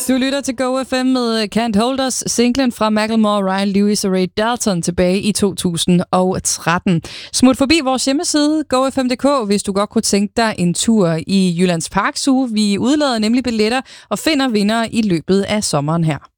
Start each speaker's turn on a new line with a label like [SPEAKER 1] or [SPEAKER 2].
[SPEAKER 1] Du lytter til GoFM med Can't Hold Us, singlen fra Macklemore, Ryan Lewis og Ray Dalton tilbage i 2013. Smut forbi vores hjemmeside, gofm.dk, hvis du godt kunne tænke dig en tur i Jyllands Park Zoo. Vi udlader nemlig billetter og finder vindere i løbet af sommeren her.